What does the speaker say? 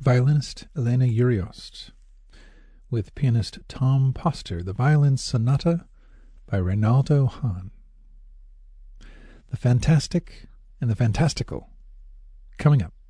violinist Elena Uriost, with pianist Tom Poster, the Violin Sonata by Reynaldo Hahn. The Fantastic and the Fantastical, coming up.